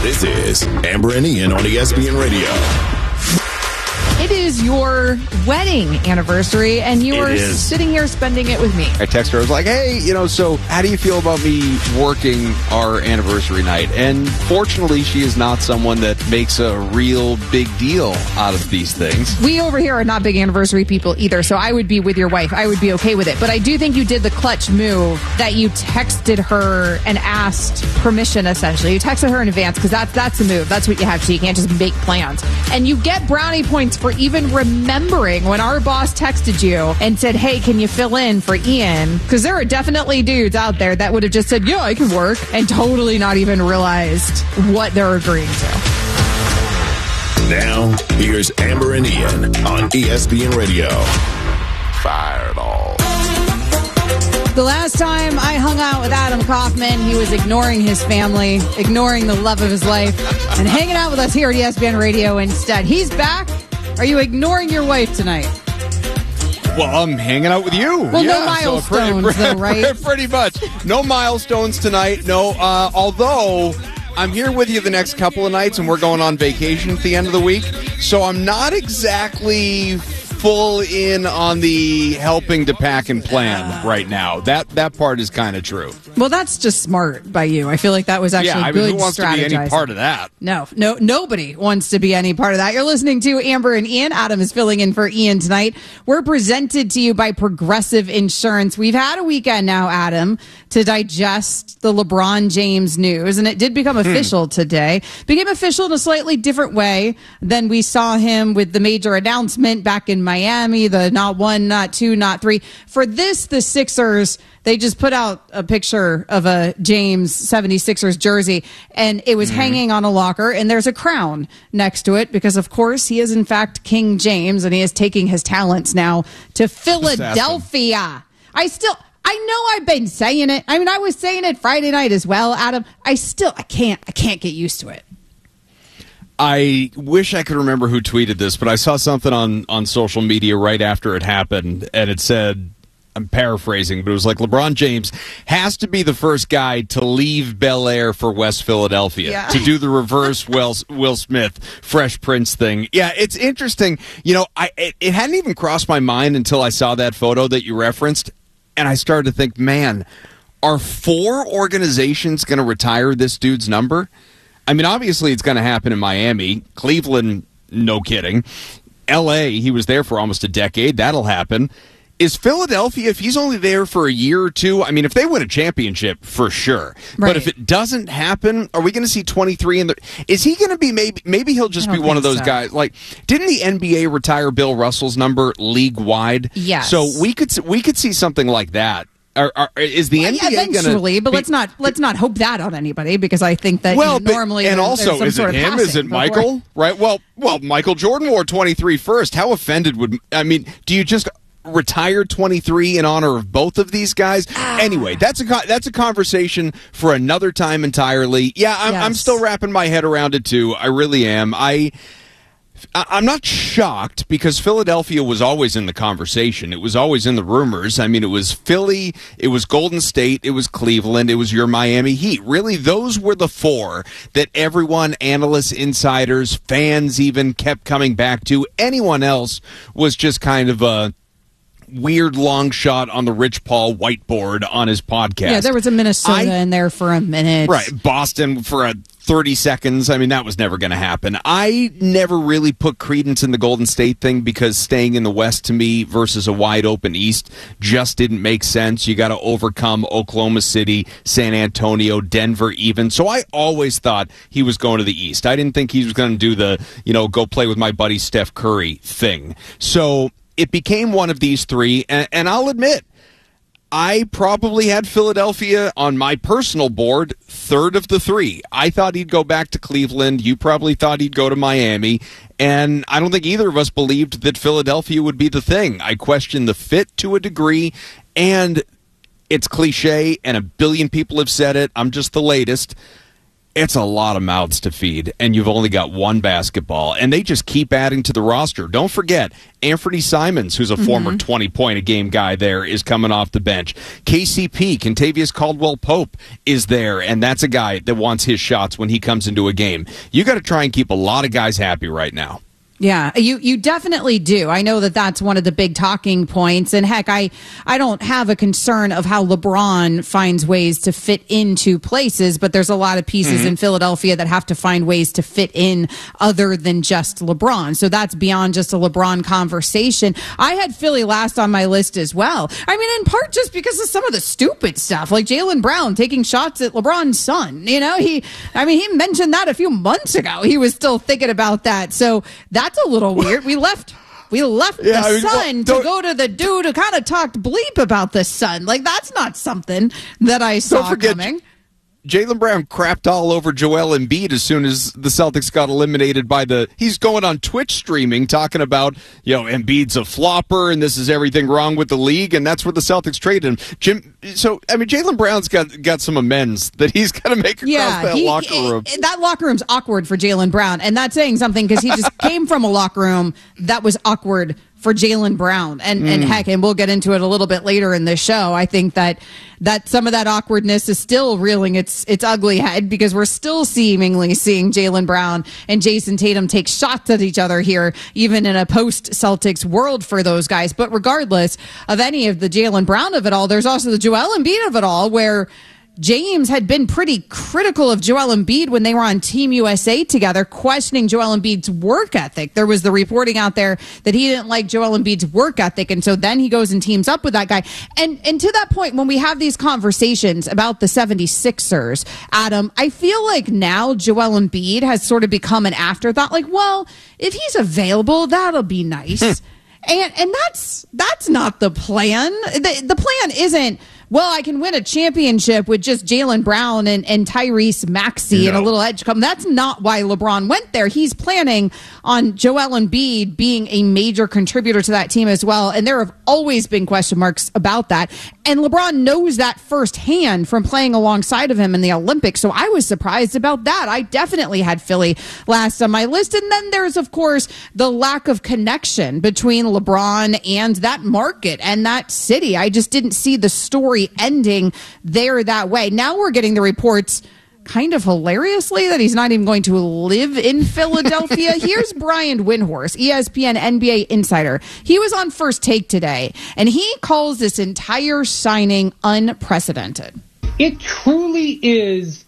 This is Amber and Ian on ESPN Radio. It is your wedding anniversary, and you are sitting here spending it with me. I text her. I was like, hey, so how do you feel about me working our anniversary night? And fortunately, she is not someone that makes a real big deal out of these things. We over here are not big anniversary people either, so I would be with your wife. I would be okay with it. But I do think you did the clutch move that you texted her and asked permission, essentially. You texted her in advance because that's the move. That's what you have to do. You can't just make plans. And you get brownie points for even remembering when our boss texted you and said, hey, can you fill in for Ian? Because there are definitely dudes out there that would have just said, yeah, I can work, and totally not even realized what they're agreeing to. Now, here's Amber and Ian on ESPN Radio. Fireball. The last time I hung out with Adam Kaufman, he was ignoring his family, ignoring the love of his life, and hanging out with us here at ESPN Radio instead. He's back. Are you ignoring your wife tonight? Well, I'm hanging out with you. Well, yeah, no milestones, though, right? Pretty much. No milestones tonight. No, although I'm here with you the next couple of nights, and we're going on vacation at the end of the week. So I'm not exactly full in on the helping to pack and plan right now. That part is kind of true. Well, that's just smart by you. I feel like that was actually good who wants to be any part of that? No, nobody wants to be any part of that. You're listening to Amber and Ian. Adam is filling in for Ian tonight. We're presented to you by Progressive Insurance. We've had a weekend now, Adam, to digest the LeBron James news, and it did become official today. Became official in a slightly different way than we saw him with the major announcement back in Miami, the not one, not two, not three. For this, the Sixers, they just put out a picture of a James 76ers jersey, and it was hanging on a locker, and there's a crown next to it because, of course, he is, in fact, King James, and he is taking his talents now to Philadelphia. I know I've been saying it. I mean, I was saying it Friday night as well, Adam. I can't get used to it. I wish I could remember who tweeted this, but I saw something on social media right after it happened, and it said, I'm paraphrasing, but it was like LeBron James has to be the first guy to leave Bel Air for West Philadelphia to do the reverse Will Smith Fresh Prince thing. Yeah, it's interesting. It hadn't even crossed my mind until I saw that photo that you referenced, and I started to think, man, are 4 organizations going to retire this dude's number? I mean, obviously it's going to happen in Miami. Cleveland, no kidding. L.A., he was there for almost a decade. That'll happen. Is Philadelphia, if he's only there for a year or two, I mean, if they win a championship, for sure. Right. But if it doesn't happen, are we going to see 23 in the... Is he going to be, maybe he'll just be one of those guys. Like, didn't the NBA retire Bill Russell's number league-wide? Yes. So we could see something like that. Is the NBA eventually? But let's not hope that on anybody, because I think that normally and also is it him? Is it Michael? Right. Well, Michael Jordan wore 23 first. How offended do you just retire 23 in honor of both of these guys? Anyway, that's a conversation for another time entirely. Yeah, I'm still wrapping my head around it too. I really am. I'm not shocked because Philadelphia was always in the conversation. It was always in the rumors. I mean, it was Philly, it was Golden State, it was Cleveland, it was your Miami Heat. Really, those were the 4 that everyone, analysts, insiders, fans even kept coming back to. Anyone else was just kind of a weird long shot on the Rich Paul whiteboard on his podcast. Yeah, there was a Minnesota in there for a minute. Right, Boston for 30 seconds. I mean, that was never going to happen. I never really put credence in the Golden State thing because staying in the West to me versus a wide open East just didn't make sense. You got to overcome Oklahoma City, San Antonio, Denver even. So I always thought he was going to the East. I didn't think he was going to do the, go play with my buddy Steph Curry thing. So it became one of these 3, and I'll admit, I probably had Philadelphia on my personal board 3rd of the 3. I thought he'd go back to Cleveland. You probably thought he'd go to Miami. And I don't think either of us believed that Philadelphia would be the thing. I questioned the fit to a degree, and it's cliche, and a billion people have said it. I'm just the latest. it's a lot of mouths to feed, and you've only got one basketball, and they just keep adding to the roster. Don't forget, Anthony Simons, who's a former 20-point-a-game guy there, is coming off the bench. KCP, Kentavious Caldwell-Pope, is there, and that's a guy that wants his shots when he comes into a game. You got to try and keep a lot of guys happy right now. Yeah, you definitely do. I know that that's one of the big talking points. And heck, I don't have a concern of how LeBron finds ways to fit into places, but there's a lot of pieces in Philadelphia that have to find ways to fit in other than just LeBron. So that's beyond just a LeBron conversation. I had Philly last on my list as well. I mean, in part just because of some of the stupid stuff, like Jaylen Brown taking shots at LeBron's son. You know, he mentioned that a few months ago. He was still thinking about that. So that's a little weird. We left the son to go to the dude who kind of talked bleep about the son. Like, that's not something that I saw coming. Jaylen Brown crapped all over Joel Embiid as soon as the Celtics got eliminated by he's going on Twitch streaming talking about, Embiid's a flopper and this is everything wrong with the league, and that's where the Celtics traded him. Jaylen Brown's got some amends that he's got to make across that locker room. That locker room's awkward for Jaylen Brown, and that's saying something because he just came from a locker room that was awkward for Jaylen Brown. And heck, and we'll get into it a little bit later in the show. I think that some of that awkwardness is still reeling its ugly head because we're still seemingly seeing Jaylen Brown and Jason Tatum take shots at each other here, even in a post-Celtics world for those guys. But regardless of any of the Jaylen Brown of it all, there's also the Joel Embiid of it all, where James had been pretty critical of Joel Embiid when they were on Team USA together, questioning Joel Embiid's work ethic. There was the reporting out there that he didn't like Joel Embiid's work ethic, and so then he goes and teams up with that guy. And to that point, when we have these conversations about the 76ers, Adam, I feel like now Joel Embiid has sort of become an afterthought. Like, well, if he's available, that'll be nice. And that's not the plan. The plan isn't, well, I can win a championship with just Jaylen Brown and Tyrese Maxey and a little edge come. That's not why LeBron went there. He's planning on Joel Embiid being a major contributor to that team as well. And there have always been question marks about that. And LeBron knows that firsthand from playing alongside of him in the Olympics. So I was surprised about that. I definitely had Philly last on my list. And then there's, of course, the lack of connection between LeBron and that market and that city. I just didn't see the story ending there that way. Now we're getting the reports kind of hilariously that he's not even going to live in Philadelphia. Here's Brian Windhorst, ESPN NBA insider. He was on First Take today, and he calls this entire signing unprecedented. It truly is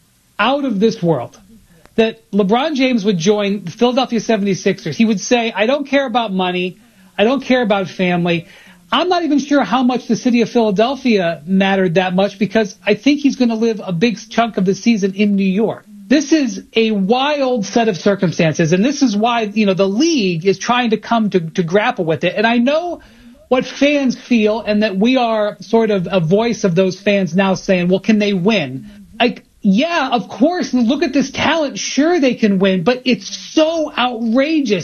out of this world that LeBron James would join the Philadelphia 76ers. He would say, I don't care about money. I don't care about family. I'm not even sure how much the city of Philadelphia mattered that much because I think he's going to live a big chunk of the season in New York. This is a wild set of circumstances, and this is why, the league is trying to come to grapple with it. And I know what fans feel and that we are sort of a voice of those fans now saying, well, can they win? Yeah, of course. Look at this talent. Sure, they can win, but it's so outrageous.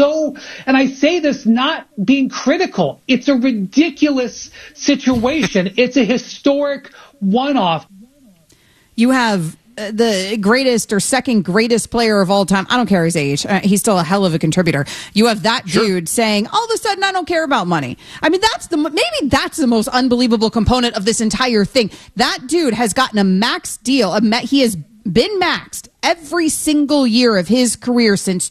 And I say this not being critical. It's a ridiculous situation. It's a historic one-off. You have the greatest or second greatest player of all time. I don't care his age. He's still a hell of a contributor. You have that dude saying, all of a sudden, I don't care about money. I mean, maybe that's the most unbelievable component of this entire thing. That dude has gotten a max deal. He has been maxed every single year of his career since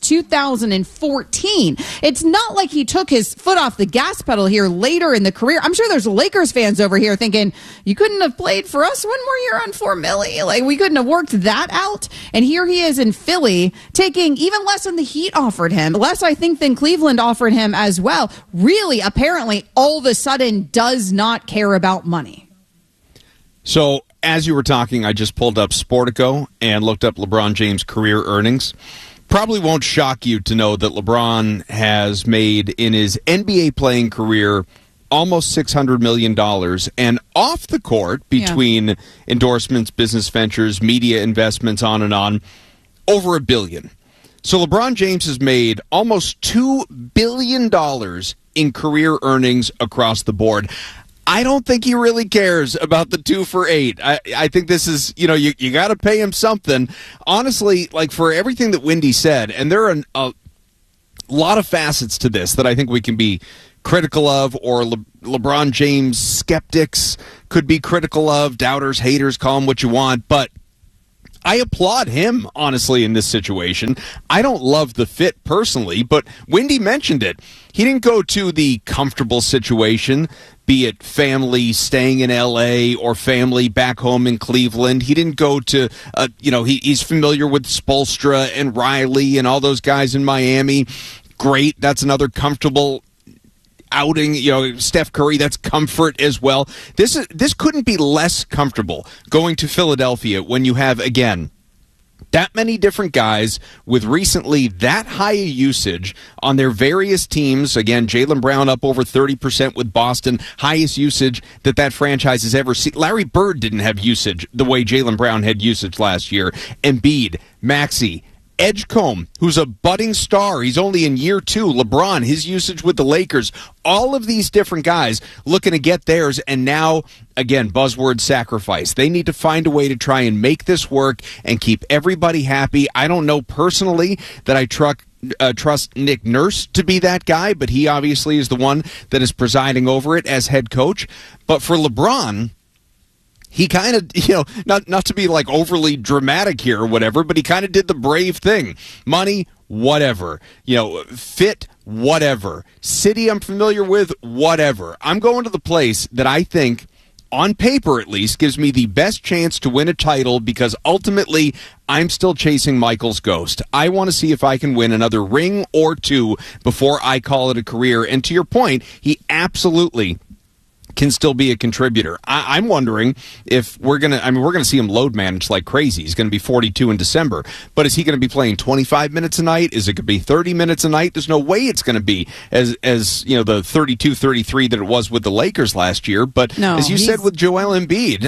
2014. It's not like he took his foot off the gas pedal here later in the career. I'm sure there's Lakers fans over here thinking, you couldn't have played for us one more year on $4 million. Like, we couldn't have worked that out. And here he is in Philly taking even less than the Heat offered him, less, I think, than Cleveland offered him as well. Really, apparently, all of a sudden does not care about money. So, as you were talking, I just pulled up Sportico and looked up LeBron James' career earnings. Probably won't shock you to know that LeBron has made in his NBA playing career almost $600 million, and off the court, between endorsements, business ventures, media investments, on and on, over $1 billion. So LeBron James has made almost $2 billion in career earnings across the board. I don't think he really cares about the 2 for $8. I think this is, you got to pay him something. Honestly, like for everything that Wendy said, and there are a lot of facets to this that I think we can be critical of, or LeBron James skeptics could be critical of, doubters, haters, call them what you want, but I applaud him, honestly, in this situation. I don't love the fit personally, but Wendy mentioned it. He didn't go to the comfortable situation, be it family staying in L.A. or family back home in Cleveland. He didn't go to, he's familiar with Spoelstra and Riley and all those guys in Miami. Great. That's another comfortable outing. Steph Curry, that's comfort as well. This couldn't be less comfortable going to Philadelphia when you have, again, that many different guys with recently that high a usage on their various teams. Again, Jaylen Brown up over 30% with Boston, highest usage that franchise has ever seen. Larry Bird didn't have usage the way Jaylen Brown had usage last year. Embiid, Maxey, Edgecombe, who's a budding star. He's only in year 2. LeBron, his usage with the Lakers. All of these different guys looking to get theirs. And now, again, buzzword sacrifice. They need to find a way to try and make this work and keep everybody happy. I don't know personally that I trust Nick Nurse to be that guy, but he obviously is the one that is presiding over it as head coach. But for LeBron, he kind of, not to be like overly dramatic here or whatever, but he kind of did the brave thing. Money, whatever. Fit, whatever. City I'm familiar with, whatever. I'm going to the place that I think, on paper at least, gives me the best chance to win a title, because ultimately I'm still chasing Michael's ghost. I want to see if I can win another ring or 2 before I call it a career. And to your point, he absolutely can still be a contributor. I'm wondering if we're going to see him load manage like crazy. He's going to be 42 in December, but is he going to be playing 25 minutes a night? Is it going to be 30 minutes a night? There's no way it's going to be as the 32, 33 that it was with the Lakers last year. But no, as you said with Joel Embiid,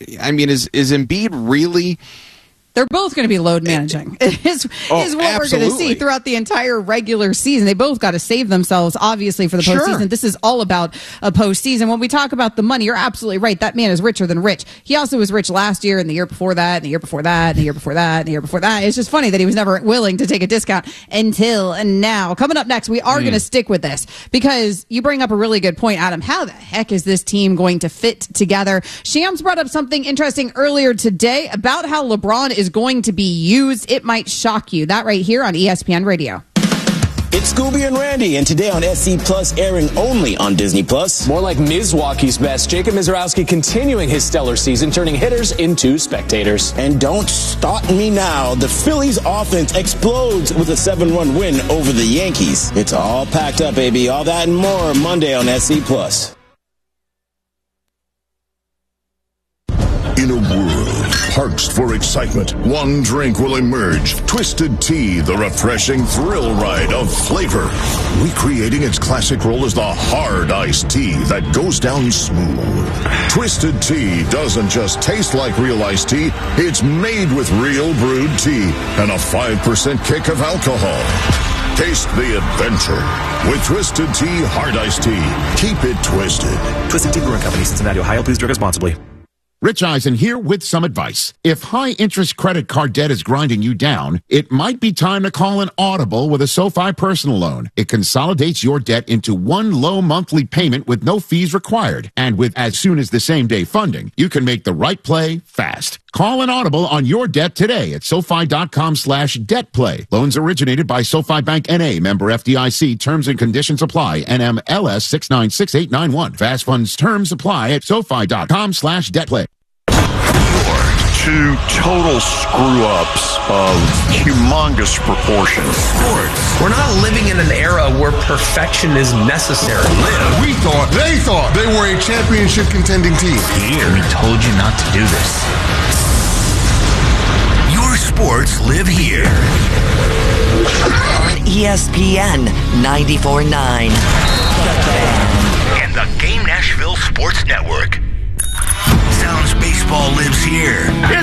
is Embiid really... They're both going to be load managing is what absolutely. We're going to see throughout the entire regular season. They both got to save themselves, obviously, for the postseason. Sure. This is all about a postseason. When we talk about the money, you're absolutely right. That man is richer than rich. He also was rich last year and the year before that and the year before that and the year before that and the year before that. It's just funny that he was never willing to take a discount until now. Coming up next, we are going to stick with this because you bring up a really good point, Adam. How the heck is this team going to fit together? Shams brought up something interesting earlier today about how LeBron is going to be used. It might shock you. That right here on ESPN Radio. It's Scooby and Randy, and today on SC Plus, airing only on Disney Plus. More like Mizwaukee's best. Jacob Mizorowski continuing his stellar season, turning hitters into spectators. And don't start me now. The Phillies offense explodes with a 7-run win over the Yankees. It's all packed up, baby. All that and more Monday on SC Plus. In a world parched for excitement, one drink will emerge. Twisted Tea, the refreshing thrill ride of flavor. Recreating its classic role as the hard iced tea that goes down smooth. Twisted Tea doesn't just taste like real iced tea, it's made with real brewed tea and a 5% kick of alcohol. Taste the adventure with Twisted Tea Hard Iced Tea. Keep it twisted. Twisted Tea Brewing Company, Cincinnati, Ohio. Please drink responsibly. Rich Eisen here with some advice. If high-interest credit card debt is grinding you down, it might be time to call an Audible with a SoFi personal loan. It consolidates your debt into one low monthly payment with no fees required. And with as soon as the same-day funding, you can make the right play fast. Call an Audible on your debt today at SoFi.com/debtplay. Loans originated by SoFi Bank N.A., member FDIC. Terms and conditions apply. NMLS 696891. Fast funds terms apply at SoFi.com/debtplay. Two total screw-ups of humongous proportions. Sports. We're not living in an era where perfection is necessary. They thought they were a championship contending team. Here, we told you not to do this. Your sports live here. On ESPN 94.9. And the Game Nashville Sports Network. Sounds baseball lives here.